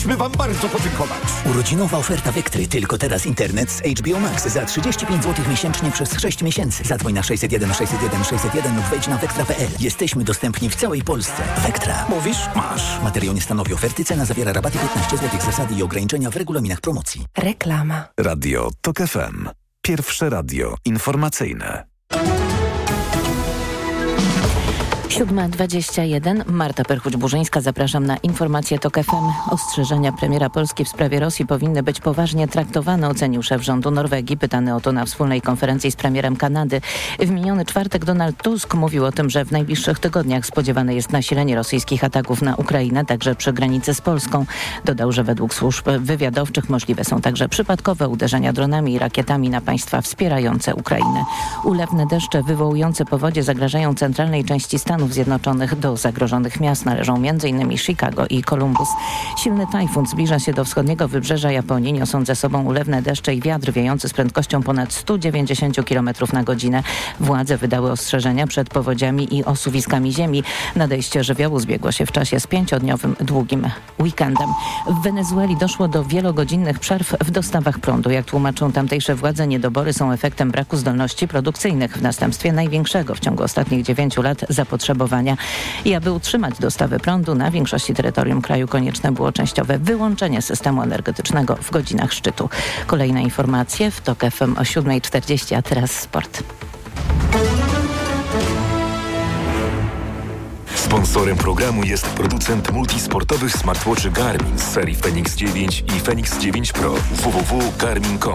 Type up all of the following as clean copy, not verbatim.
Chcemy wam bardzo podziękować. Urodzinowa oferta Vectry. Tylko teraz internet z HBO Max za 35 zł miesięcznie przez 6 miesięcy. Zadzwoń na 601 601 601 lub wejdź na vectra.pl. Jesteśmy dostępni w całej Polsce. Vectra. Mówisz? Masz. Materiał nie stanowi oferty. Cena zawiera rabaty 15 zł. Zasady i ograniczenia w regulaminach promocji. Reklama. Radio TOK FM. Pierwsze radio informacyjne. 7:21. Marta Perchuć-Burzyńska. Zapraszam na informację TOK FM. Ostrzeżenia premiera Polski w sprawie Rosji powinny być poważnie traktowane, ocenił szef rządu Norwegii. Pytany o to na wspólnej konferencji z premierem Kanady. W miniony czwartek Donald Tusk mówił o tym, że w najbliższych tygodniach spodziewane jest nasilenie rosyjskich ataków na Ukrainę, także przy granicy z Polską. Dodał, że według służb wywiadowczych możliwe są także przypadkowe uderzenia dronami i rakietami na państwa wspierające Ukrainę. Ulewne deszcze wywołujące powodzie zagrażają centralnej części Stanów Zjednoczonych. Do zagrożonych miast należą m.in. Chicago i Columbus. Silny tajfun zbliża się do wschodniego wybrzeża Japonii, niosąc ze sobą ulewne deszcze i wiatr wiejący z prędkością ponad 190 km na godzinę. Władze wydały ostrzeżenia przed powodziami i osuwiskami ziemi. Nadejście żywiołu zbiegło się w czasie z 5-dniowym długim weekendem. W Wenezueli doszło do wielogodzinnych przerw w dostawach prądu. Jak tłumaczą tamtejsze władze, niedobory są efektem braku zdolności produkcyjnych w następstwie największego w ciągu ostatnich 9 lat zapotrzebowania. I aby utrzymać dostawy prądu na większości terytorium kraju konieczne było częściowe wyłączenie systemu energetycznego w godzinach szczytu. Kolejne informacje w TOK FM o 7:40, a teraz sport. Sponsorem programu jest producent multisportowych smartwatchy Garmin z serii Fenix 9 i Fenix 9 Pro. www.garmin.com.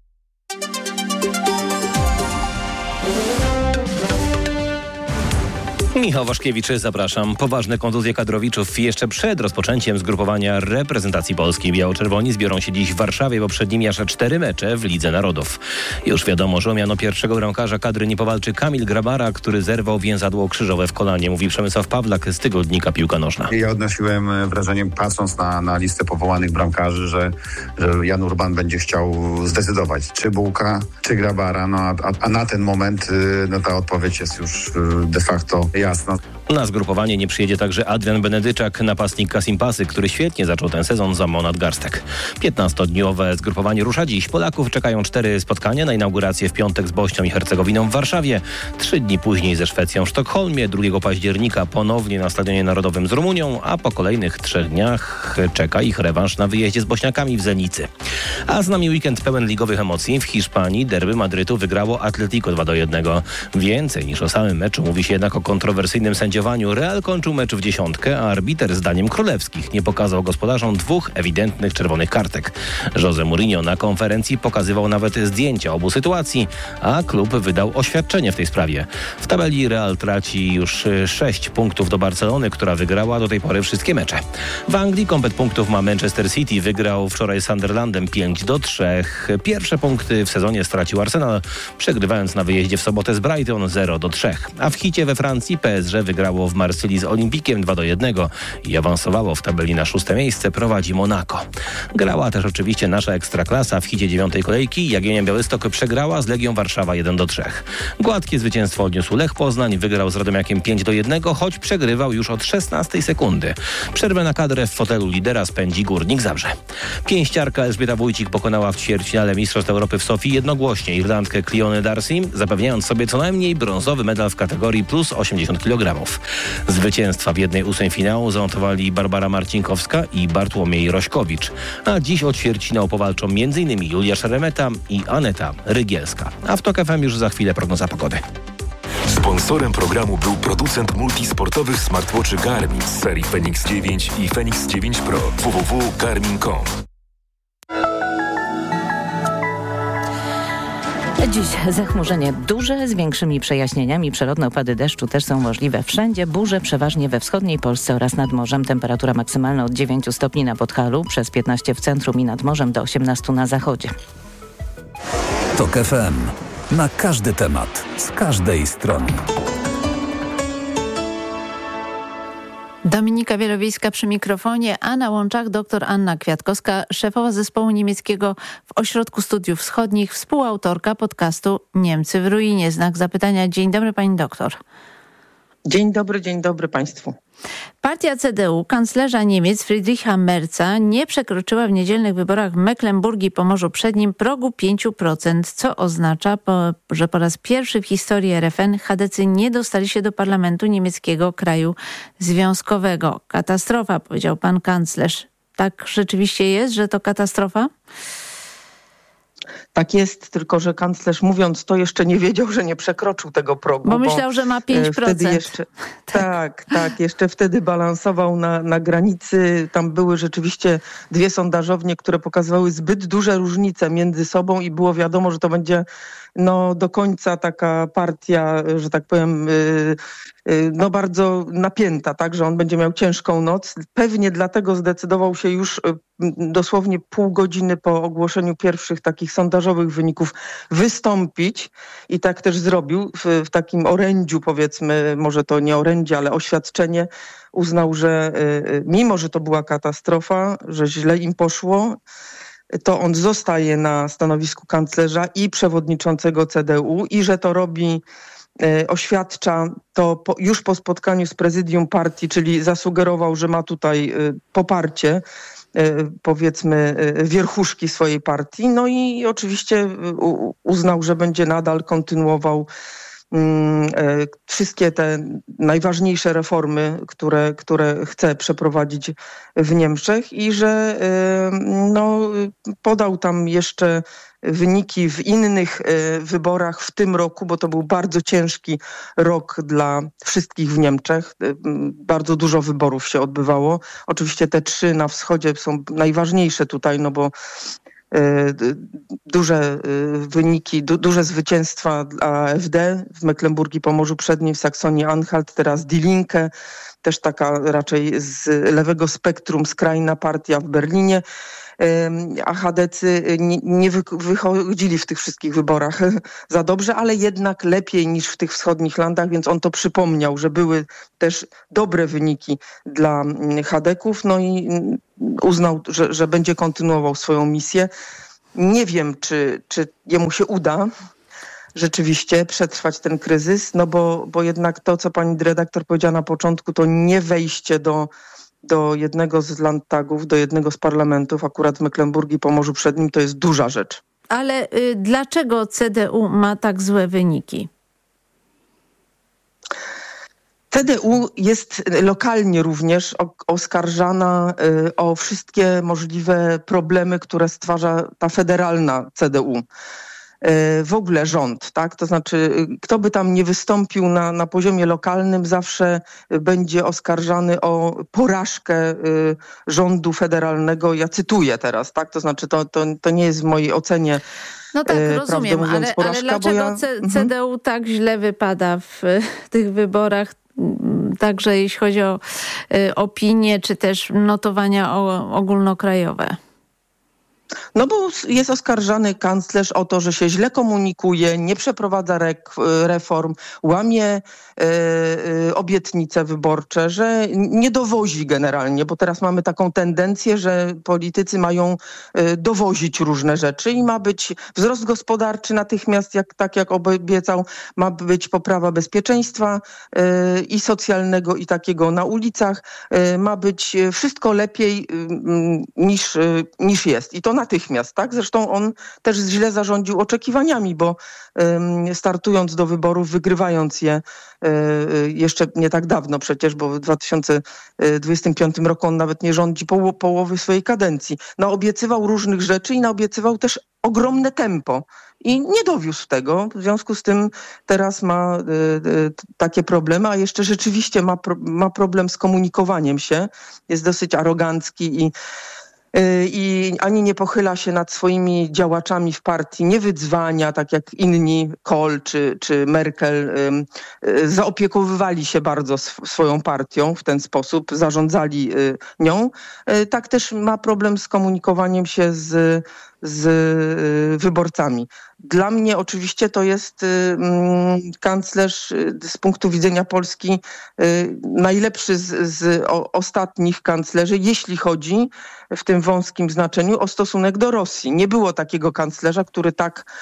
Michał Waszkiewicz, zapraszam. Poważne kontuzje kadrowiczów jeszcze przed rozpoczęciem zgrupowania reprezentacji Polski. Biało-czerwoni zbiorą się dziś w Warszawie, bo przed nimi aż 4 mecze w Lidze Narodów. Już wiadomo, że o miano pierwszego bramkarza kadry nie powalczy Kamil Grabara, który zerwał więzadło krzyżowe w kolanie, mówi Przemysław Pawlak z tygodnika Piłka Nożna. Ja odnosiłem wrażenie, patrząc na listę powołanych bramkarzy, że Jan Urban będzie chciał zdecydować, czy Bułka, czy Grabara. A na ten moment ta odpowiedź jest już de facto jasna. Na zgrupowanie nie przyjedzie także Adrian Benedyczak, napastnik Kasimpasy, który świetnie zaczął ten sezon za Monad Garstek. 15-dniowe zgrupowanie rusza dziś. Polaków czekają 4 spotkania na inaugurację w piątek z Bośnią i Hercegowiną w Warszawie, 3 dni później ze Szwecją w Sztokholmie, 2 października ponownie na Stadionie Narodowym z Rumunią, a po kolejnych 3 dniach czeka ich rewanż na wyjeździe z Bośniakami w Zenicy. A z nami weekend pełen ligowych emocji. W Hiszpanii derby Madrytu wygrało Atletico 2-1. Więcej niż o samym meczu mówi się jednak o kontrowersyjnym sędziowaniu. Real kończył mecz w dziesiątkę, a arbiter zdaniem królewskich nie pokazał gospodarzom 2 ewidentnych czerwonych kartek. Jose Mourinho na konferencji pokazywał nawet zdjęcia obu sytuacji, a klub wydał oświadczenie w tej sprawie. W tabeli Real traci już 6 punktów do Barcelony, która wygrała do tej pory wszystkie mecze. W Anglii komplet punktów ma Manchester City, wygrał wczoraj z Sunderlandem 5-3. Pierwsze punkty w sezonie stracił Arsenal, przegrywając na wyjeździe w sobotę z Brighton 0-3. A w hicie we Francji PSG wygrało w Marsylii z Olimpikiem 2-1 i awansowało w tabeli na 6. miejsce, prowadzi Monaco. Grała też oczywiście nasza Ekstraklasa w hicie 9. kolejki. Jagiellonia Białystok przegrała z Legią Warszawa 1-3. Gładkie zwycięstwo odniósł Lech Poznań, wygrał z Radomiakiem 5-1, choć przegrywał już od 16 sekundy. Przerwę na kadrę w fotelu lidera spędzi Górnik Zabrze. Pięściarka Elżbieta Wójcik pokonała w ćwierćfinale Mistrzostw Europy w Sofii jednogłośnie Irlandkę Cleone Darcy, zapewniając sobie co najmniej brązowy medal w kategorii plus 80 kg. Zwycięstwa w 1/8 finału zanotowali Barbara Marcinkowska i Bartłomiej Rośkowicz. A dziś o ćwierćfinał powalczą m.in. Julia Szeremeta i Aneta Rygielska. A w TOK FM już za chwilę prognoza pogody. Sponsorem programu był producent multisportowych smartwatchy Garmin z serii Fenix 9 i Fenix 9 Pro. www.garmin.com. Dziś zachmurzenie duże z większymi przejaśnieniami. Przelotne opady deszczu też są możliwe wszędzie. Burze przeważnie we wschodniej Polsce oraz nad morzem. Temperatura maksymalna od 9 stopni na Podhalu, przez 15 w centrum i nad morzem do 18 na zachodzie. TOK FM. Na każdy temat, z każdej strony. Dominika Wielowiejska przy mikrofonie, a na łączach dr Anna Kwiatkowska, szefowa zespołu niemieckiego w Ośrodku Studiów Wschodnich, współautorka podcastu Niemcy w ruinie. Znak zapytania. Dzień dobry pani doktor. Dzień dobry Państwu. Partia CDU kanclerza Niemiec Friedricha Merza nie przekroczyła w niedzielnych wyborach w Mecklenburgii i Pomorzu Przednim progu 5%, co oznacza, że po raz pierwszy w historii RFN chadecy nie dostali się do parlamentu niemieckiego kraju związkowego. Katastrofa, powiedział pan kanclerz. Tak rzeczywiście jest, że to katastrofa? Tak jest, tylko że kanclerz mówiąc to jeszcze nie wiedział, że nie przekroczył tego progu. Bo myślał, że ma 5%. Wtedy jeszcze, tak, jeszcze wtedy balansował na granicy. Tam były rzeczywiście dwie sondażownie, które pokazywały zbyt duże różnice między sobą i było wiadomo, że to będzie do końca taka partia, że tak powiem, bardzo napięta, tak, że on będzie miał ciężką noc. Pewnie dlatego zdecydował się już dosłownie pół godziny po ogłoszeniu pierwszych takich sondażowych wyników wystąpić i tak też zrobił w takim orędziu, powiedzmy, może to nie orędzie, ale oświadczenie. Uznał, że mimo, że to była katastrofa, że źle im poszło, to on zostaje na stanowisku kanclerza i przewodniczącego CDU i że to robi, oświadcza to już po spotkaniu z prezydium partii, czyli zasugerował, że ma tutaj poparcie, powiedzmy, wierchuszki swojej partii. No i oczywiście uznał, że będzie nadal kontynuował wszystkie te najważniejsze reformy, które chce przeprowadzić w Niemczech i że podał tam jeszcze wyniki w innych wyborach w tym roku, bo to był bardzo ciężki rok dla wszystkich w Niemczech. Bardzo dużo wyborów się odbywało. Oczywiście te 3 na wschodzie są najważniejsze tutaj, bo duże wyniki, duże zwycięstwa dla AfD w Mecklenburgii Pomorzu Przednim, w Saksonii-Anhalt, teraz Die Linke, też taka raczej z lewego spektrum skrajna partia w Berlinie. A chadecy nie wychodzili w tych wszystkich wyborach za dobrze, ale jednak lepiej niż w tych wschodnich landach, więc on to przypomniał, że były też dobre wyniki dla chadeków, i uznał, że będzie kontynuował swoją misję. Nie wiem, czy jemu się uda rzeczywiście przetrwać ten kryzys, bo jednak to, co pani redaktor powiedziała na początku, to nie wejście do jednego z landtagów, do jednego z parlamentów, akurat w Mecklenburgii Pomorzu Przednim, to jest duża rzecz. Ale dlaczego CDU ma tak złe wyniki? CDU jest lokalnie również oskarżana o wszystkie możliwe problemy, które stwarza ta federalna CDU. W ogóle rząd, tak? To znaczy, kto by tam nie wystąpił na poziomie lokalnym, zawsze będzie oskarżany o porażkę rządu federalnego. Ja cytuję teraz, tak? To znaczy, to nie jest w mojej ocenie. No tak, rozumiem, ale dlaczego CDU tak źle wypada w tych wyborach? Także jeśli chodzi o opinię, czy też notowania ogólnokrajowe. Bo jest oskarżany kanclerz o to, że się źle komunikuje, nie przeprowadza reform, łamie obietnice wyborcze, że nie dowozi generalnie, bo teraz mamy taką tendencję, że politycy mają dowozić różne rzeczy i ma być wzrost gospodarczy natychmiast, tak jak obiecał, ma być poprawa bezpieczeństwa i socjalnego, i takiego na ulicach, ma być wszystko lepiej niż jest. I to natychmiast, tak? Zresztą on też źle zarządził oczekiwaniami, bo startując do wyborów, wygrywając je jeszcze nie tak dawno przecież, bo w 2025 roku on nawet nie rządzi połowy swojej kadencji. Naobiecywał różnych rzeczy i naobiecywał też ogromne tempo i nie dowiózł tego. W związku z tym teraz ma takie problemy, a jeszcze rzeczywiście ma problem z komunikowaniem się. Jest dosyć arogancki i ani nie pochyla się nad swoimi działaczami w partii, nie wydzwania, tak jak inni, Kohl czy Merkel, zaopiekowywali się bardzo swoją partią w ten sposób, zarządzali nią. Tak też ma problem z komunikowaniem się z wyborcami. Dla mnie oczywiście to jest kanclerz z punktu widzenia Polski najlepszy z ostatnich kanclerzy, jeśli chodzi w tym wąskim znaczeniu o stosunek do Rosji. Nie było takiego kanclerza, który tak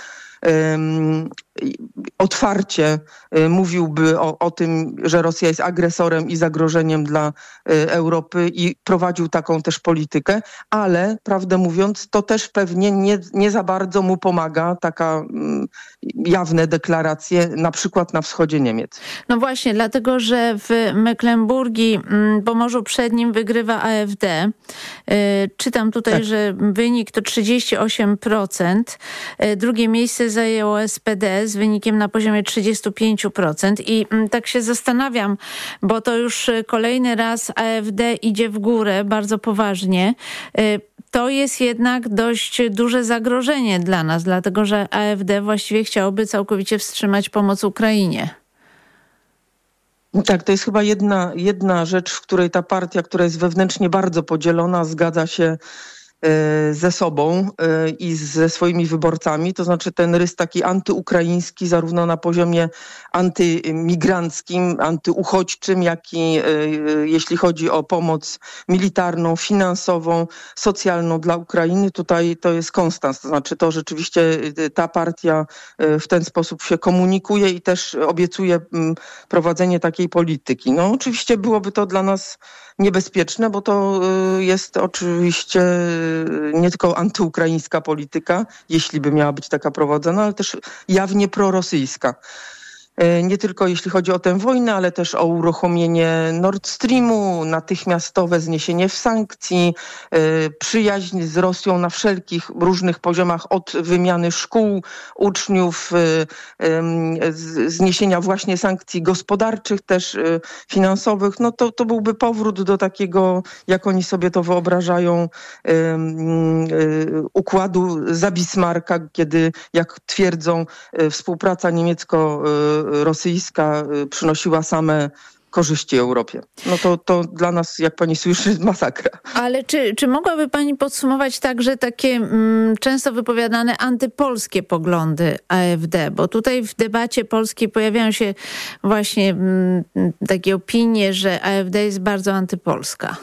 otwarcie mówiłby o tym, że Rosja jest agresorem i zagrożeniem dla Europy i prowadził taką też politykę, ale prawdę mówiąc, to też pewnie nie za bardzo mu pomaga taka jawne deklaracje, na przykład na wschodzie Niemiec. No właśnie, dlatego, że w Mecklenburgii, Pomorzu Przednim wygrywa AfD. Czytam tutaj, że wynik to 38%. Drugie miejsce zajęło SPD z wynikiem na poziomie 35%. I tak się zastanawiam, bo to już kolejny raz AfD idzie w górę bardzo poważnie. To jest jednak dość duże zagrożenie dla nas, dlatego że AfD właściwie chciałoby całkowicie wstrzymać pomoc Ukrainie. Tak, to jest chyba jedna rzecz, w której ta partia, która jest wewnętrznie bardzo podzielona, zgadza się ze sobą i ze swoimi wyborcami. To znaczy ten rys taki antyukraiński, zarówno na poziomie antymigranckim, antyuchodźczym, jak i jeśli chodzi o pomoc militarną, finansową, socjalną dla Ukrainy. Tutaj to jest konstans. To znaczy to rzeczywiście ta partia w ten sposób się komunikuje i też obiecuje prowadzenie takiej polityki. No oczywiście byłoby to dla nas niebezpieczne, bo to jest oczywiście nie tylko antyukraińska polityka, jeśli by miała być taka prowadzona, ale też jawnie prorosyjska. Nie tylko jeśli chodzi o tę wojnę, ale też o uruchomienie Nord Streamu, natychmiastowe zniesienie sankcji, przyjaźń z Rosją na wszelkich różnych poziomach, od wymiany szkół, uczniów, zniesienia właśnie sankcji gospodarczych, też finansowych. No to byłby powrót do takiego, jak oni sobie to wyobrażają, układu za Bismarcka, kiedy, jak twierdzą, współpraca niemiecko-rosyjska przynosiła same korzyści Europie. No to dla nas, jak pani słyszy, masakra. Ale czy mogłaby pani podsumować także takie często wypowiadane antypolskie poglądy AfD? Bo tutaj w debacie polskiej pojawiają się właśnie takie opinie, że AfD jest bardzo antypolska.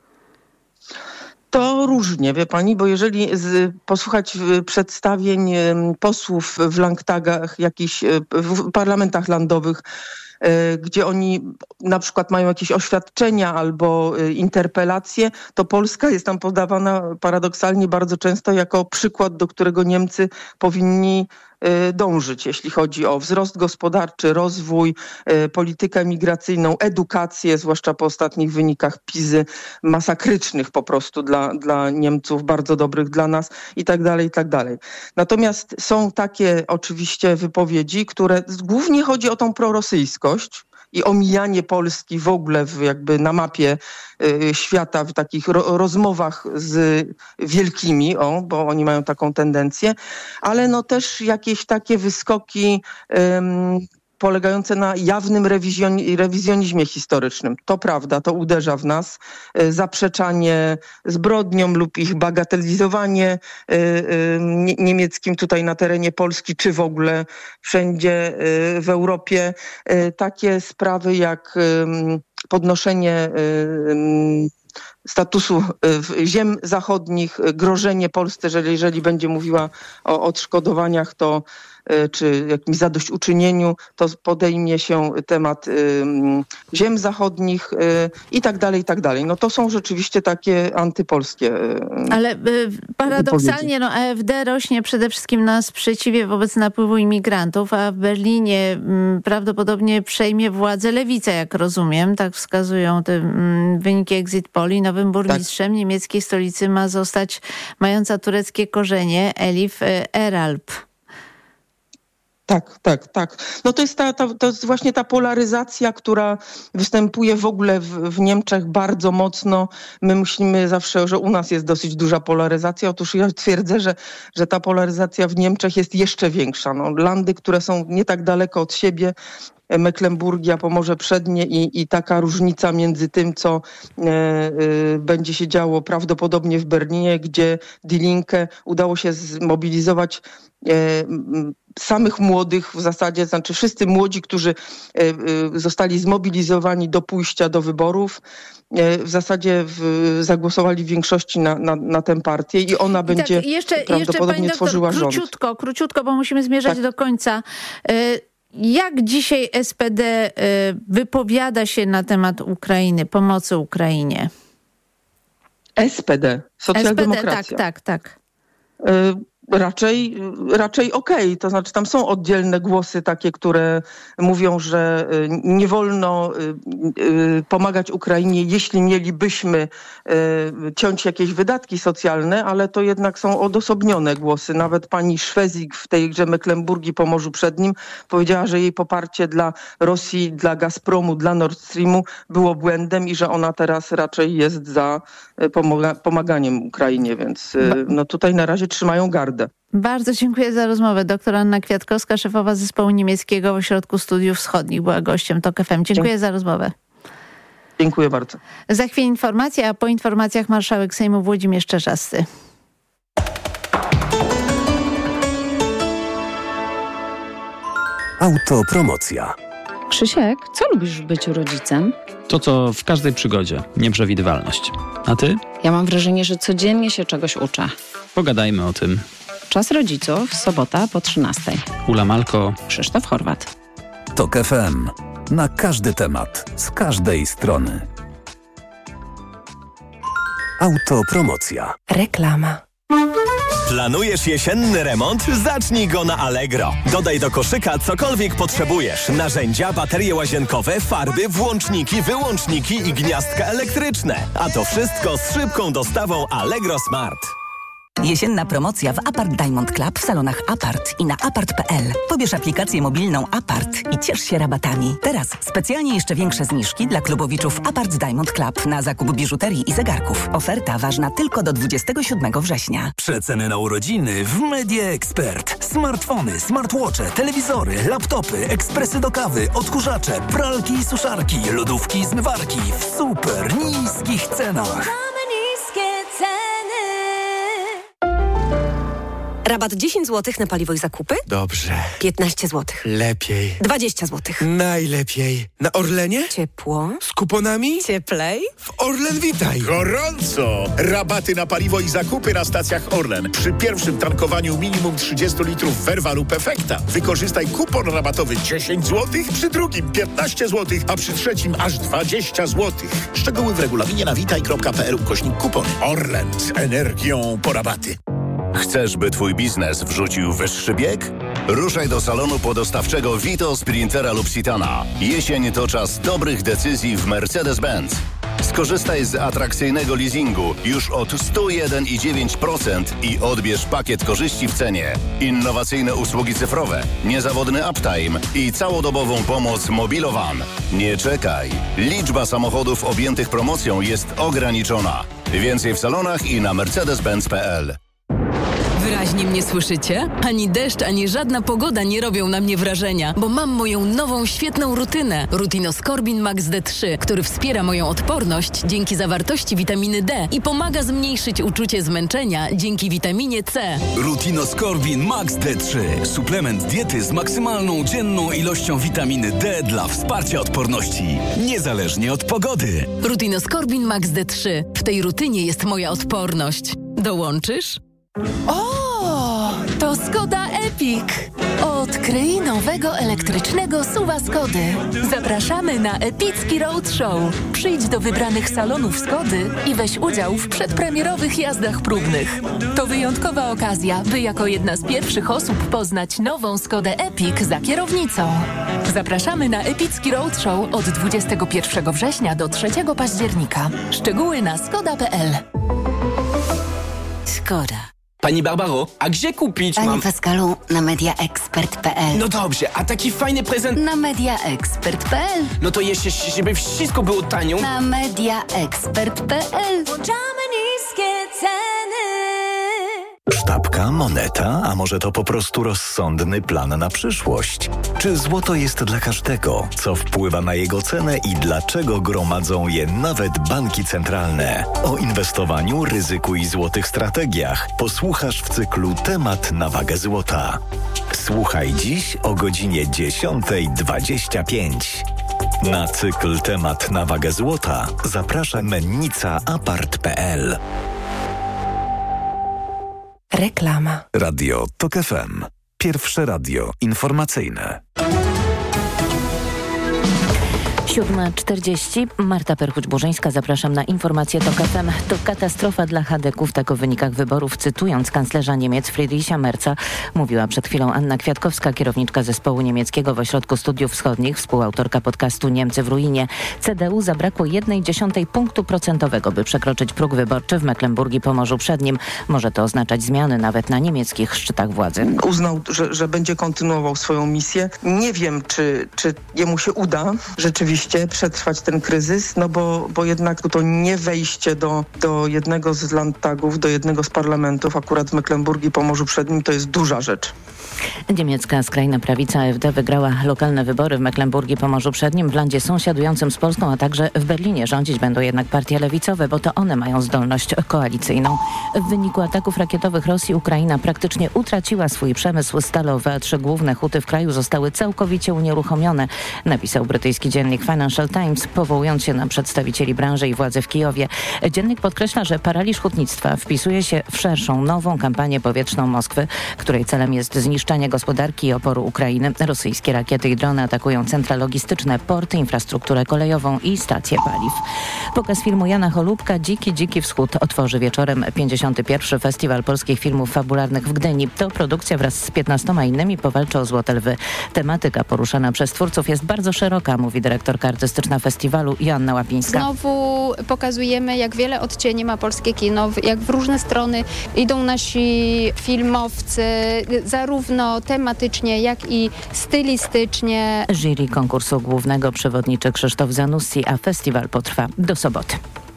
To różnie, wie pani, bo jeżeli posłuchać przedstawień posłów w Landtagach, jakichś w parlamentach landowych, gdzie oni na przykład mają jakieś oświadczenia albo interpelacje, to Polska jest tam podawana paradoksalnie bardzo często jako przykład, do którego Niemcy powinni dążyć, jeśli chodzi o wzrost gospodarczy, rozwój, politykę migracyjną, edukację, zwłaszcza po ostatnich wynikach PISY, masakrycznych po prostu dla Niemców, bardzo dobrych dla nas i tak dalej, i tak dalej. Natomiast są takie oczywiście wypowiedzi, które głównie chodzi o tą prorosyjskość i omijanie Polski w ogóle jakby na mapie świata w takich rozmowach z wielkimi, bo oni mają taką tendencję, ale no też jakieś takie wyskoki polegające na jawnym rewizjonizmie historycznym. To prawda, to uderza w nas. Zaprzeczanie zbrodniom lub ich bagatelizowanie niemieckim tutaj na terenie Polski, czy w ogóle wszędzie w Europie. Takie sprawy jak podnoszenie statusu ziem zachodnich, grożenie Polsce, że jeżeli będzie mówiła o odszkodowaniach, to czy jakimś zadośćuczynieniu, to podejmie się temat ziem zachodnich i tak dalej, i tak dalej. No to są rzeczywiście takie antypolskie ale paradoksalnie AfD rośnie przede wszystkim na sprzeciwie wobec napływu imigrantów, a w Berlinie prawdopodobnie przejmie władzę lewica, jak rozumiem. Tak wskazują te wyniki exit poli. Nowym burmistrzem niemieckiej stolicy ma zostać mająca tureckie korzenie Elif Eralp. Tak. No to jest właśnie ta polaryzacja, która występuje w ogóle w Niemczech bardzo mocno. My myślimy zawsze, że u nas jest dosyć duża polaryzacja. Otóż ja twierdzę, że ta polaryzacja w Niemczech jest jeszcze większa. No, landy, które są nie tak daleko od siebie, Mecklenburgia, Pomorze Przednie i taka różnica między tym, co będzie się działo prawdopodobnie w Berlinie, gdzie Die Linke udało się zmobilizować samych młodych w zasadzie, znaczy wszyscy młodzi, którzy zostali zmobilizowani do pójścia do wyborów, w zasadzie zagłosowali w większości na tę partię i ona będzie prawdopodobnie jeszcze, tworzyła rząd. Króciutko, bo musimy zmierzać do końca. Jak dzisiaj SPD wypowiada się na temat Ukrainy, pomocy Ukrainie? SPD, socjaldemokracja. Tak. Raczej okej. To znaczy tam są oddzielne głosy takie, które mówią, że nie wolno pomagać Ukrainie, jeśli mielibyśmy ciąć jakieś wydatki socjalne, ale to jednak są odosobnione głosy. Nawet pani Szwezik w tejże Mecklenburgii, Pomorzu Przednim powiedziała, że jej poparcie dla Rosji, dla Gazpromu, dla Nord Streamu było błędem i że ona teraz raczej jest za pomaganiem Ukrainie, więc tutaj na razie trzymają gardę. Bardzo dziękuję za rozmowę. Doktor Anna Kwiatkowska, szefowa zespołu niemieckiego w Ośrodku Studiów Wschodnich, była gościem TOK FM. Dziękuję za rozmowę. Dziękuję bardzo. Za chwilę informacje, a po informacjach marszałek Sejmu Włodzimierz Czarzasty. Autopromocja. Krzysiek, co lubisz w byciu rodzicem? To, co w każdej przygodzie. Nieprzewidywalność. A ty? Ja mam wrażenie, że codziennie się czegoś uczę. Pogadajmy o tym. Czas rodziców, sobota po 13:00. Ula Malko, Krzysztof Horwat. TOK FM. Na każdy temat. Z każdej strony. Autopromocja. Reklama. Planujesz jesienny remont? Zacznij go na Allegro. Dodaj do koszyka cokolwiek potrzebujesz. Narzędzia, baterie łazienkowe, farby, włączniki, wyłączniki i gniazdka elektryczne. A to wszystko z szybką dostawą Allegro Smart. Jesienna promocja w Apart Diamond Club w salonach Apart i na apart.pl. Pobierz aplikację mobilną Apart i ciesz się rabatami. Teraz specjalnie jeszcze większe zniżki dla klubowiczów Apart Diamond Club na zakup biżuterii i zegarków. Oferta ważna tylko do 27 września. Przeceny na urodziny w Media Expert. Smartfony, smartwatche, telewizory, laptopy, ekspresy do kawy, odkurzacze, pralki i suszarki, lodówki i zmywarki w super niskich cenach. Rabat 10 zł na paliwo i zakupy? Dobrze. 15 zł. Lepiej. 20 zł. Najlepiej. Na Orlenie? Ciepło. Z kuponami? Cieplej. W Orlen Witaj. Gorąco! Rabaty na paliwo i zakupy na stacjach Orlen. Przy pierwszym tankowaniu minimum 30 litrów Verva lub Efekta. Wykorzystaj kupon rabatowy 10 zł, przy drugim 15 zł, a przy trzecim aż 20 zł. Szczegóły w regulaminie na witaj.pl/kupony. Orlen z energią po rabaty. Chcesz, by twój biznes wrzucił wyższy bieg? Ruszaj do salonu podostawczego Vito, Sprintera lub Citana. Jesień to czas dobrych decyzji w Mercedes-Benz. Skorzystaj z atrakcyjnego leasingu już od 101,9% i odbierz pakiet korzyści w cenie. Innowacyjne usługi cyfrowe, niezawodny uptime i całodobową pomoc Mobilowan. Nie czekaj. Liczba samochodów objętych promocją jest ograniczona. Więcej w salonach i na mercedes-benz.pl. Wyraźnie mnie słyszycie? Ani deszcz, ani żadna pogoda nie robią na mnie wrażenia, bo mam moją nową, świetną rutynę. Rutinoskorbin Max D3, który wspiera moją odporność dzięki zawartości witaminy D i pomaga zmniejszyć uczucie zmęczenia dzięki witaminie C. Rutinoskorbin Max D3. Suplement diety z maksymalną dzienną ilością witaminy D dla wsparcia odporności, niezależnie od pogody. Rutinoskorbin Max D3. W tej rutynie jest moja odporność. Dołączysz? O, to Skoda Epic. Odkryj nowego elektrycznego SUV-a Skody. Zapraszamy na epicki roadshow. Przyjdź do wybranych salonów Skody i weź udział w przedpremierowych jazdach próbnych. To wyjątkowa okazja, by jako jedna z pierwszych osób poznać nową Skodę Epic za kierownicą. Zapraszamy na epicki roadshow od 21 września do 3 października. Szczegóły na skoda.pl. Skoda. Pani Barbaro, a gdzie kupić Panie Pascalu, na mediaexpert.pl. No dobrze, a taki fajny prezent... Na mediaexpert.pl. No to jeszcze, żeby wszystko było tanio. Na mediaexpert.pl. Włączamy niskie ceny. Sztabka Złotówka, moneta, a może to po prostu rozsądny plan na przyszłość? Czy złoto jest dla każdego? Co wpływa na jego cenę i dlaczego gromadzą je nawet banki centralne? O inwestowaniu, ryzyku i złotych strategiach posłuchasz w cyklu Temat na wagę złota. Słuchaj dziś o godzinie 10:25. Na cykl Temat na wagę złota zaprasza mennica apart.pl. Reklama. Radio TOK FM. Pierwsze radio informacyjne. 7:40. Marta Perchuć-Burzyńska, zapraszam na informację TOK FM. To katastrofa dla chadeków, tak o wynikach wyborów, cytując kanclerza Niemiec Friedricha Merza, mówiła przed chwilą Anna Kwiatkowska, kierowniczka zespołu niemieckiego w Ośrodku Studiów Wschodnich, współautorka podcastu Niemcy w ruinie. CDU zabrakło 0,1 punktu procentowego, by przekroczyć próg wyborczy w Mecklenburgii i Pomorzu Przednim. Może to oznaczać zmiany nawet na niemieckich szczytach władzy. Uznał, że będzie kontynuował swoją misję. Nie wiem, czy jemu się uda rzeczywiście przetrwać ten kryzys, no bo jednak to nie wejście do jednego z landtagów, do jednego z parlamentów, akurat w Mecklenburgii i Pomorzu Przednim, to jest duża rzecz. Niemiecka skrajna prawica AfD wygrała lokalne wybory w Mecklenburgii i Pomorzu Przednim, w landzie sąsiadującym z Polską, a także w Berlinie. Rządzić będą jednak partie lewicowe, bo to one mają zdolność koalicyjną. W wyniku ataków rakietowych Rosji Ukraina praktycznie utraciła swój przemysł stalowy, a 3 główne huty w kraju zostały całkowicie unieruchomione, napisał brytyjski dziennik Financial Times, powołując się na przedstawicieli branży i władze w Kijowie. Dziennik podkreśla, że paraliż hutnictwa wpisuje się w szerszą, nową kampanię powietrzną Moskwy, której celem jest zniszczenie gospodarki i oporu Ukrainy. Rosyjskie rakiety i drony atakują centra logistyczne, porty, infrastrukturę kolejową i stacje paliw. Pokaz filmu Jana Holubka Dziki Wschód otworzy wieczorem 51. Festiwal Polskich Filmów Fabularnych w Gdyni. To produkcja wraz z 15 innymi powalczy o Złote Lwy. Tematyka poruszana przez twórców jest bardzo szeroka, mówi dyrektorka artystyczna festiwalu Joanna Łapińska. Znowu pokazujemy, jak wiele odcieni ma polskie kino, jak w różne strony idą nasi filmowcy, zarówno tematycznie, jak i stylistycznie. Jury konkursu głównego przewodniczy Krzysztof Zanussi, a festiwal potrwa do soboty.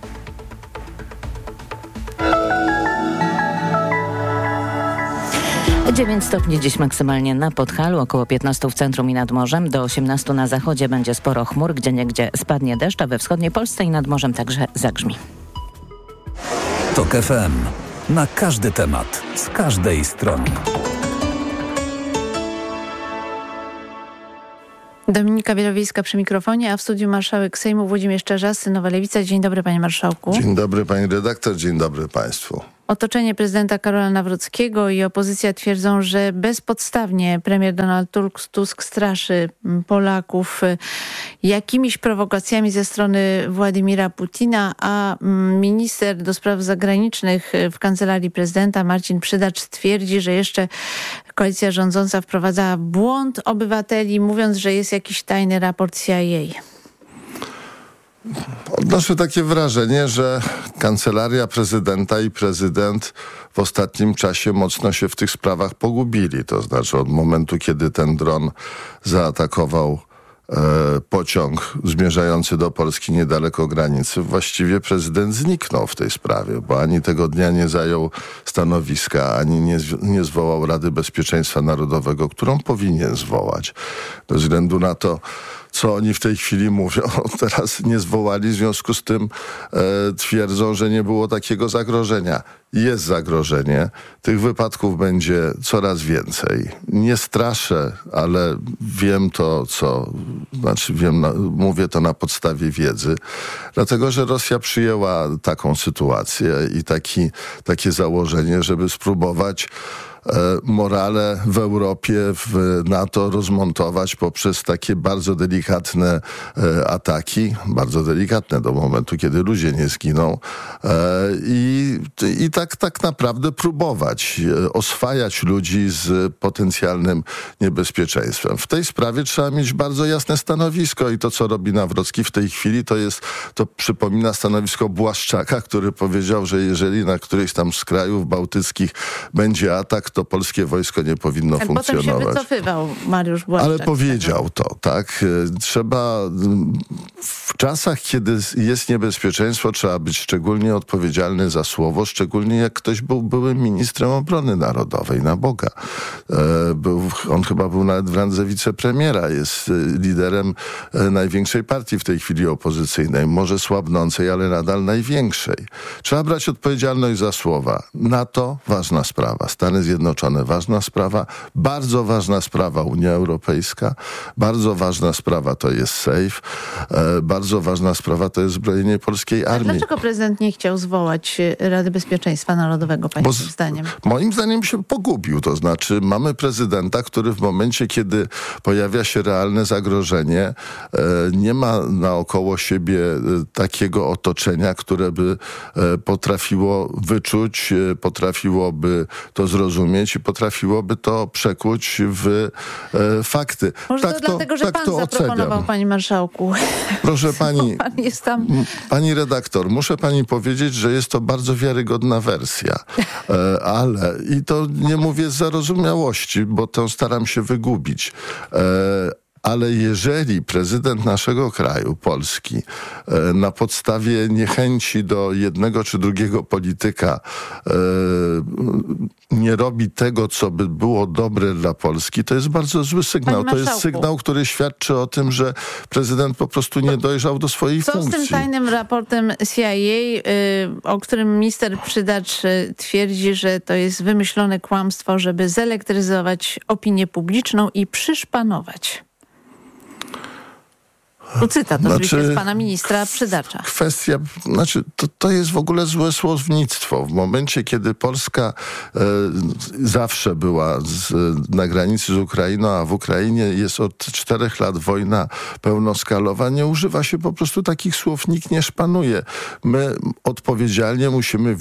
- 9 stopni dziś maksymalnie na Podhalu, około 15 w centrum i nad morzem, do 18 na zachodzie będzie sporo chmur, gdzieniegdzie spadnie deszcz, a we wschodniej Polsce i nad morzem także zagrzmi. TOK FM. Na każdy temat, z każdej strony. Dominika Wielowiejska przy mikrofonie, a w studiu marszałek Sejmu Włodzimierz Czarzasty, Nowa Lewica. Dzień dobry, panie marszałku. Dzień dobry, pani redaktor, dzień dobry państwu. Otoczenie prezydenta Karola Nawrockiego i opozycja twierdzą, że bezpodstawnie premier Donald Tusk straszy Polaków jakimiś prowokacjami ze strony Władimira Putina, a minister do spraw zagranicznych w kancelarii prezydenta Marcin Przydacz twierdzi, że jeszcze koalicja rządząca wprowadza w błąd obywateli, mówiąc, że jest jakiś tajny raport CIA. Odnoszę takie wrażenie, że kancelaria prezydenta i prezydent w ostatnim czasie mocno się w tych sprawach pogubili. To znaczy od momentu, kiedy ten dron zaatakował pociąg zmierzający do Polski niedaleko granicy, właściwie prezydent zniknął w tej sprawie, bo ani tego dnia nie zajął stanowiska, ani nie zwołał Rady Bezpieczeństwa Narodowego, którą powinien zwołać. Ze względu na to, co oni w tej chwili mówią, teraz nie zwołali, w związku z tym twierdzą, że nie było takiego zagrożenia. Jest zagrożenie. Tych wypadków będzie coraz więcej. Nie straszę, ale wiem to, mówię to na podstawie wiedzy. Dlatego, że Rosja przyjęła taką sytuację i takie założenie, żeby spróbować morale w Europie, w NATO rozmontować poprzez takie bardzo delikatne ataki, bardzo delikatne do momentu, kiedy ludzie nie zginą i tak naprawdę próbować oswajać ludzi z potencjalnym niebezpieczeństwem. W tej sprawie trzeba mieć bardzo jasne stanowisko i to, co robi Nawrocki w tej chwili, to przypomina stanowisko Błaszczaka, który powiedział, że jeżeli na którejś tam z krajów bałtyckich będzie atak, to polskie wojsko nie powinno funkcjonować. Potem się wycofywał Mariusz Błaszczak. Ale powiedział to, tak? Trzeba w czasach, kiedy jest niebezpieczeństwo, trzeba być szczególnie odpowiedzialny za słowo, szczególnie jak ktoś był byłym ministrem obrony narodowej, na Boga. On chyba był nawet w randze wicepremiera, jest liderem największej partii w tej chwili opozycyjnej, może słabnącej, ale nadal największej. Trzeba brać odpowiedzialność za słowa. NATO, ważna sprawa. Stany Zjednoczone, ważna sprawa. Bardzo ważna sprawa Unia Europejska. Bardzo ważna sprawa to jest SAFE. Bardzo ważna sprawa to jest zbrojenie polskiej armii. A dlaczego prezydent nie chciał zwołać Rady Bezpieczeństwa Narodowego, pańskim zdaniem? Moim zdaniem się pogubił. To znaczy mamy prezydenta, który w momencie, kiedy pojawia się realne zagrożenie, nie ma naokoło siebie takiego otoczenia, które by potrafiło wyczuć, potrafiłoby to zrozumieć i potrafiłoby to przekuć w fakty. Może to dlatego, że pan zaproponował, panie marszałku. Proszę pani, pan jest tam... pani redaktor, muszę pani powiedzieć, że jest to bardzo wiarygodna wersja, ale i to nie mówię z zarozumiałości, bo to staram się wygubić. Ale jeżeli prezydent naszego kraju, Polski, na podstawie niechęci do jednego czy drugiego polityka nie robi tego, co by było dobre dla Polski, to jest bardzo zły sygnał. To jest sygnał, który świadczy o tym, że prezydent po prostu nie dojrzał do swojej funkcji. Co z tym tajnym raportem CIA, o którym minister Przydacz twierdzi, że to jest wymyślone kłamstwo, żeby zelektryzować opinię publiczną i przyszpanować? Tu cytat oczywiście z pana ministra Przydacza. Kwestia, to jest w ogóle złe słownictwo. W momencie, kiedy Polska zawsze była na granicy z Ukrainą, a w Ukrainie jest od 4 lat wojna pełnoskalowa, nie używa się po prostu takich słów, nikt nie szpanuje. My odpowiedzialnie musimy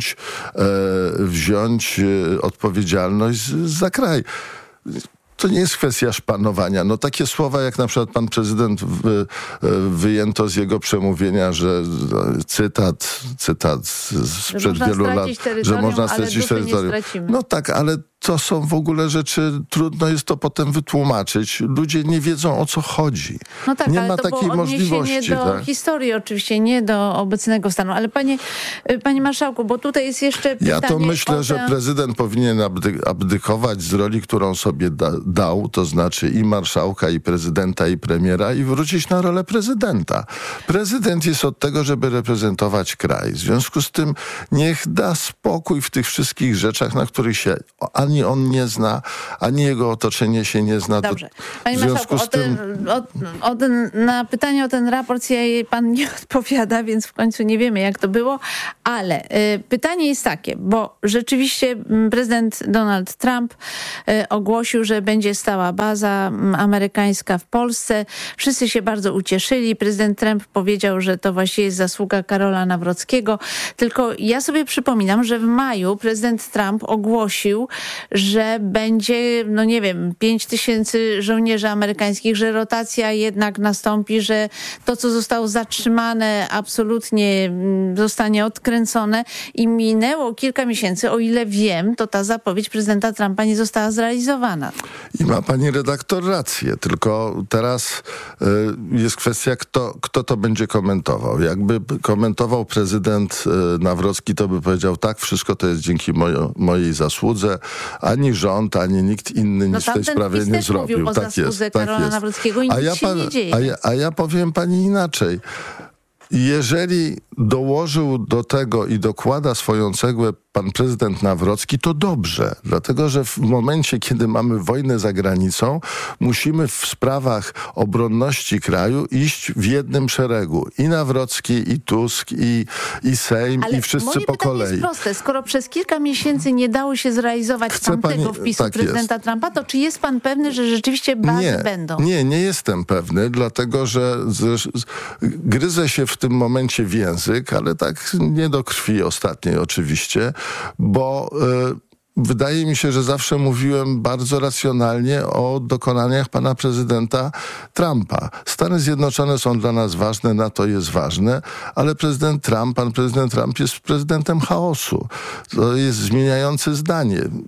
wziąć odpowiedzialność za kraj. To nie jest kwestia szpanowania. No takie słowa, jak na przykład pan prezydent wyjęto z jego przemówienia, że cytat sprzed wielu lat, że można stracić terytorium. No tak, ale to są w ogóle rzeczy, trudno jest to potem wytłumaczyć. Ludzie nie wiedzą, o co chodzi. No tak, nie ale ma to takiej było możliwości. Do historii oczywiście, nie do obecnego stanu. Ale panie marszałku, bo tutaj jest jeszcze pytanie... Ja to myślę, że prezydent powinien abdykować z roli, którą sobie dał, to znaczy i marszałka, i prezydenta, i premiera, i wrócić na rolę prezydenta. Prezydent jest od tego, żeby reprezentować kraj. W związku z tym niech da spokój w tych wszystkich rzeczach, na których się ani on nie zna, ani jego otoczenie się nie zna. Dobrze. Panie marszałku, na pytanie o ten raport CIA pan nie odpowiada, więc w końcu nie wiemy, jak to było, ale pytanie jest takie, bo rzeczywiście prezydent Donald Trump ogłosił, że będzie stała baza amerykańska w Polsce. Wszyscy się bardzo ucieszyli. Prezydent Trump powiedział, że to właściwie jest zasługa Karola Nawrockiego. Tylko ja sobie przypominam, że w maju prezydent Trump ogłosił, że będzie, 5,000 żołnierzy amerykańskich, że rotacja jednak nastąpi, że to, co zostało zatrzymane, absolutnie zostanie odkręcone i minęło kilka miesięcy. O ile wiem, to ta zapowiedź prezydenta Trumpa nie została zrealizowana. I ma pani redaktor rację, tylko teraz jest kwestia, kto to będzie komentował. Jakby komentował prezydent Nawrocki, to by powiedział, tak, wszystko to jest dzięki mojej zasłudze. Ani rząd, ani nikt inny nic w tej sprawie nie zrobił. Tak jest. Karola Nawrockiego i nic się nie dzieje. A ja powiem pani inaczej. Jeżeli dołożył do tego i dokłada swoją cegłę pan prezydent Nawrocki, to dobrze. Dlatego, że w momencie, kiedy mamy wojnę za granicą, musimy w sprawach obronności kraju iść w jednym szeregu. I Nawrocki, i Tusk, i Sejm, i wszyscy po kolei. Ale jest proste. Skoro przez kilka miesięcy nie dało się zrealizować tamtego wpisu prezydenta Trumpa, to czy jest pan pewny, że rzeczywiście bazy będą? Nie jestem pewny, dlatego, że gryzę się w tym momencie w język, ale tak nie do krwi ostatniej oczywiście, bo wydaje mi się, że zawsze mówiłem bardzo racjonalnie o dokonaniach pana prezydenta Trumpa. Stany Zjednoczone są dla nas ważne, NATO jest ważne, ale pan prezydent Trump jest prezydentem chaosu. To jest zmieniający zdanie.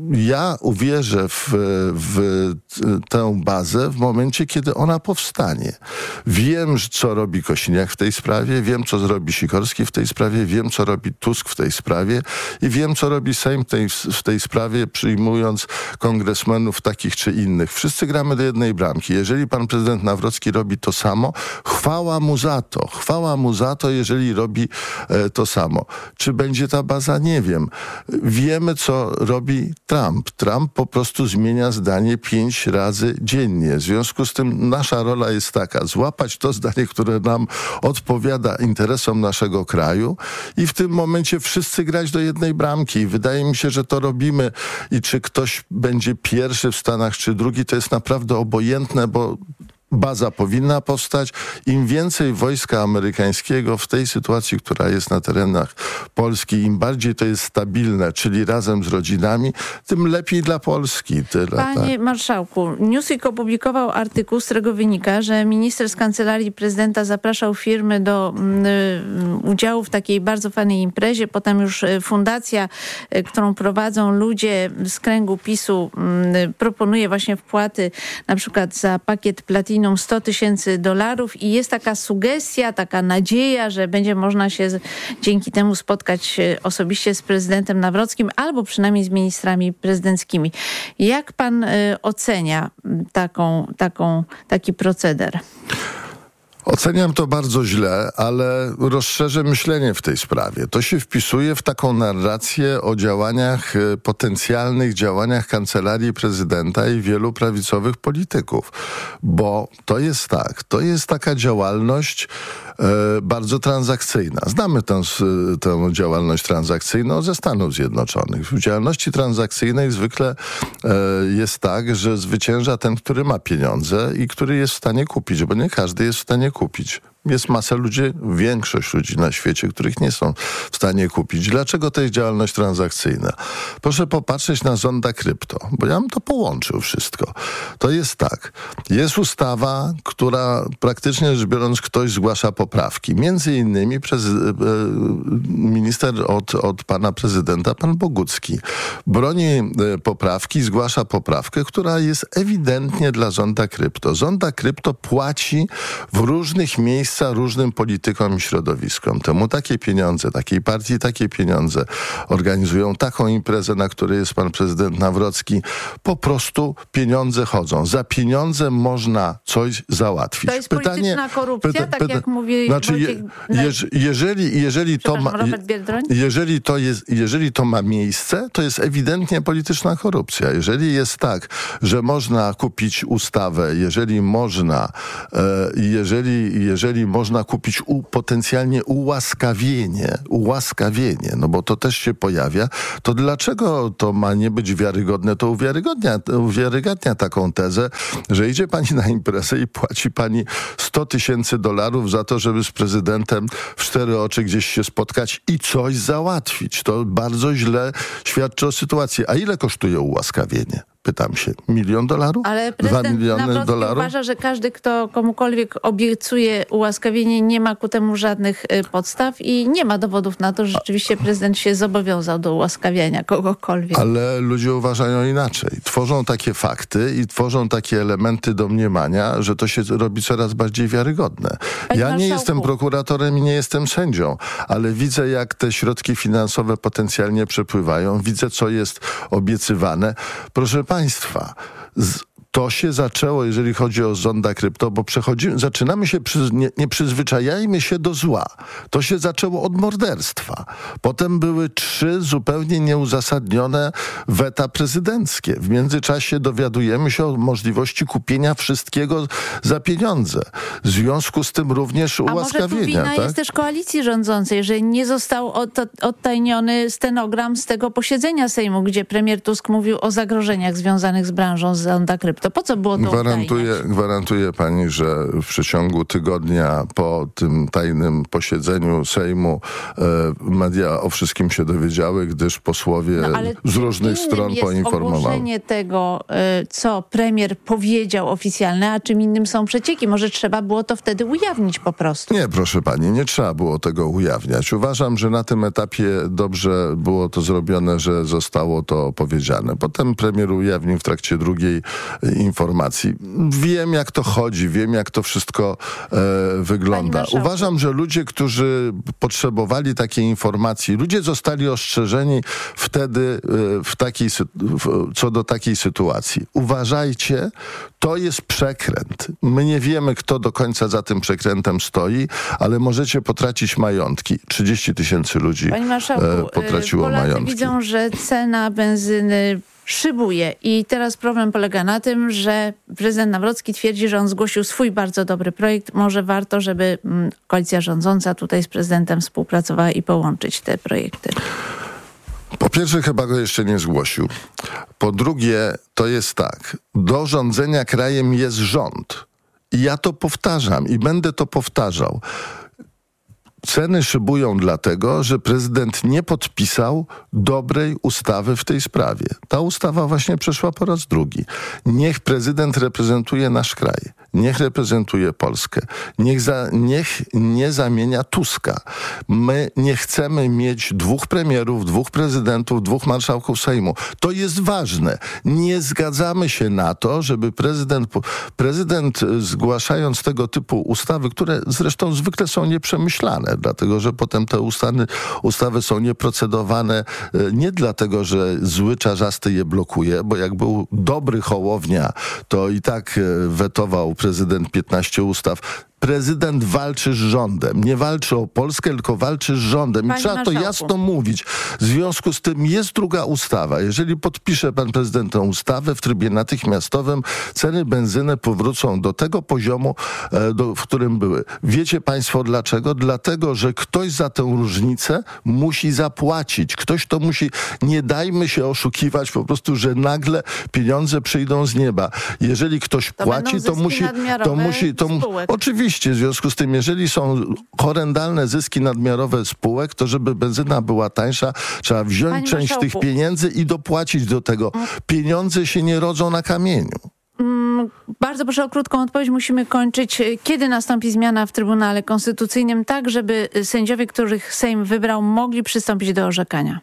ja uwierzę w tę bazę w momencie, kiedy ona powstanie. Wiem, co robi Kosiniak w tej sprawie, wiem, co zrobi Sikorski w tej sprawie, wiem, co robi Tusk w tej sprawie i wiem, co robi Sejm w tej sprawie, przyjmując kongresmenów takich czy innych. Wszyscy gramy do jednej bramki. Jeżeli pan prezydent Nawrocki robi to samo, chwała mu za to. Chwała mu za to, jeżeli robi to samo. Czy będzie ta baza? Nie wiem. Wiemy, co robi Trump. Trump po prostu zmienia zdanie 5 razy dziennie. W związku z tym nasza rola jest taka, złapać to zdanie, które nam odpowiada interesom naszego kraju i w tym momencie wszyscy grać do jednej bramki. I wydaje mi się, że to robimy i czy ktoś będzie pierwszy w Stanach, czy drugi, to jest naprawdę obojętne, bo baza powinna powstać. Im więcej wojska amerykańskiego w tej sytuacji, która jest na terenach Polski, im bardziej to jest stabilne, czyli razem z rodzinami, tym lepiej dla Polski. Tyle, Panie marszałku, Newsweek opublikował artykuł, z którego wynika, że minister z kancelarii prezydenta zapraszał firmy do udziału w takiej bardzo fajnej imprezie. Potem już fundacja, którą prowadzą ludzie z kręgu PiS-u, proponuje właśnie wpłaty na przykład za pakiet Platinum $100,000 i jest taka sugestia, taka nadzieja, że będzie można się dzięki temu spotkać osobiście z prezydentem Nawrockim albo przynajmniej z ministrami prezydenckimi. Jak pan ocenia taki proceder? Oceniam to bardzo źle, ale rozszerzę myślenie w tej sprawie. To się wpisuje w taką narrację o działaniach, potencjalnych działaniach Kancelarii Prezydenta i wielu prawicowych polityków. Bo to jest tak, to jest taka działalność bardzo transakcyjna. Znamy tę działalność transakcyjną ze Stanów Zjednoczonych. W działalności transakcyjnej zwykle jest tak, że zwycięża ten, który ma pieniądze i który jest w stanie kupić, bo nie każdy jest w stanie kupić. Jest masa ludzi, większość ludzi na świecie, których nie są w stanie kupić. Dlaczego to jest działalność transakcyjna? Proszę popatrzeć na zonda krypto, bo ja bym to połączył wszystko. To jest tak. Jest ustawa, która praktycznie rzecz biorąc ktoś zgłasza poprawki. Między innymi minister od pana prezydenta, pan Bogucki, broni poprawki, zgłasza poprawkę, która jest ewidentnie dla zonda krypto. Zonda krypto płaci w różnych miejscach różnym politykom i środowiskom. Temu takie pieniądze, takiej partii takie pieniądze organizują taką imprezę, na której jest pan prezydent Nawrocki. Po prostu pieniądze chodzą. Za pieniądze można coś załatwić. To jest polityczna korupcja, tak jak mówi znaczy, jeżeli to ma miejsce, to jest ewidentnie polityczna korupcja. Jeżeli jest tak, że można kupić ustawę, jeżeli można kupić potencjalnie ułaskawienie, no bo to też się pojawia, to dlaczego to ma nie być wiarygodne? To uwiarygadnia taką tezę, że idzie pani na imprezę i płaci pani $100,000 za to, żeby z prezydentem w 4 oczy gdzieś się spotkać i coś załatwić. To bardzo źle świadczy o sytuacji. A ile kosztuje ułaskawienie? Pytam się, $1 milion? Ale prezydent Nawrocki uważa, że każdy, kto komukolwiek obiecuje ułaskawienie, nie ma ku temu żadnych podstaw i nie ma dowodów na to, że rzeczywiście prezydent się zobowiązał do ułaskawiania kogokolwiek. Ale ludzie uważają inaczej. Tworzą takie fakty i tworzą takie elementy domniemania, że to się robi coraz bardziej wiarygodne. Ja nie jestem prokuratorem i nie jestem sędzią, ale widzę, jak te środki finansowe potencjalnie przepływają. Widzę, co jest obiecywane. Proszę państwa, to się zaczęło, jeżeli chodzi o zonda krypto, bo zaczynamy się, nie przyzwyczajajmy się do zła. To się zaczęło od morderstwa. Potem były 3 zupełnie nieuzasadnione weta prezydenckie. W międzyczasie dowiadujemy się o możliwości kupienia wszystkiego za pieniądze. W związku z tym również ułaskawienia. A może tu wina jest też koalicji rządzącej, że nie został odtajniony stenogram z tego posiedzenia Sejmu, gdzie premier Tusk mówił o zagrożeniach związanych z branżą zonda krypto. To po co było to Gwarantuję pani, że w przeciągu tygodnia po tym tajnym posiedzeniu Sejmu media o wszystkim się dowiedziały, gdyż posłowie z różnych stron poinformowali. Ogłoszenie tego, co premier powiedział oficjalne, a czym innym są przecieki. Może trzeba było to wtedy ujawnić po prostu. Nie, proszę pani, nie trzeba było tego ujawniać. Uważam, że na tym etapie dobrze było to zrobione, że zostało to powiedziane. Potem premier ujawnił w trakcie drugiej informacji. Wiem, jak to chodzi, wiem, jak to wszystko wygląda. Uważam, że ludzie, którzy potrzebowali takiej informacji, ludzie zostali ostrzeżeni wtedy co do takiej sytuacji. Uważajcie, to jest przekręt. My nie wiemy, kto do końca za tym przekrętem stoi, ale możecie potracić majątki. 30 000 ludzi potraciło Polacy majątki. Widzą, że cena benzyny szybuje i teraz problem polega na tym, że prezydent Nawrocki twierdzi, że on zgłosił swój bardzo dobry projekt. Może warto, żeby koalicja rządząca tutaj z prezydentem współpracowała i połączyć te projekty. Po pierwsze, chyba go jeszcze nie zgłosił. Po drugie, to jest tak. Do rządzenia krajem jest rząd. I ja to powtarzam i będę to powtarzał. Ceny szybują dlatego, że prezydent nie podpisał dobrej ustawy w tej sprawie. Ta ustawa właśnie przeszła po raz drugi. Niech prezydent reprezentuje nasz kraj. Niech reprezentuje Polskę. Niech nie zamienia Tuska. My nie chcemy mieć 2 premierów, 2 prezydentów, 2 marszałków Sejmu. To jest ważne. Nie zgadzamy się na to, żeby prezydent zgłaszając tego typu ustawy, które zresztą zwykle są nieprzemyślane, dlatego że potem te ustawy są nieprocedowane nie dlatego, że zły czarzasty je blokuje, bo jak był dobry Hołownia, to i tak wetował prezydent 15 ustaw. Prezydent walczy z rządem. Nie walczy o Polskę, tylko walczy z rządem. I trzeba to jasno mówić. W związku z tym jest druga ustawa. Jeżeli podpisze pan prezydent tę ustawę w trybie natychmiastowym, ceny benzyny powrócą do tego poziomu, w którym były. Wiecie państwo dlaczego? Dlatego, że ktoś za tę różnicę musi zapłacić. Ktoś to musi. Nie dajmy się oszukiwać po prostu, że nagle pieniądze przyjdą z nieba. Jeżeli ktoś płaci, to musi. Oczywiście. W związku z tym, jeżeli są horrendalne zyski nadmiarowe spółek, to żeby benzyna była tańsza, trzeba wziąć część tych pieniędzy i dopłacić do tego. Pieniądze się nie rodzą na kamieniu. Bardzo proszę o krótką odpowiedź. Musimy kończyć. Kiedy nastąpi zmiana w Trybunale Konstytucyjnym tak, żeby sędziowie, których Sejm wybrał, mogli przystąpić do orzekania?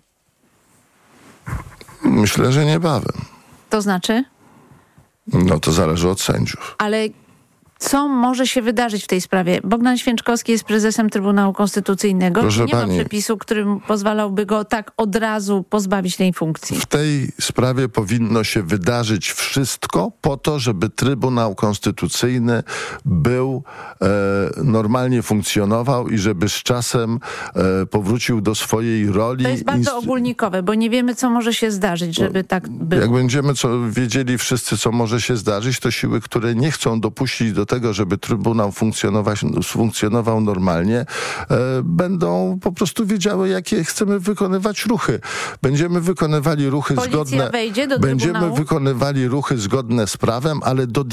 Myślę, że niebawem. To znaczy? No to zależy od sędziów. Ale co może się wydarzyć w tej sprawie? Bogdan Święczkowski jest prezesem Trybunału Konstytucyjnego. Nie ma przepisu, który pozwalałby go tak od razu pozbawić tej funkcji. W tej sprawie powinno się wydarzyć wszystko po to, żeby Trybunał Konstytucyjny był normalnie funkcjonował i żeby z czasem powrócił do swojej roli. To jest bardzo ogólnikowe, bo nie wiemy, co może się zdarzyć, żeby tak było. Jak będziemy wiedzieli wszyscy, co może się zdarzyć, to siły, które nie chcą dopuścić do tego, żeby Trybunał funkcjonował normalnie, będą po prostu wiedziały, jakie chcemy wykonywać ruchy. Będziemy wykonywali ruchy Policja zgodne. wejdzie do Będziemy Trybunału? wykonywali ruchy zgodne z prawem, ale do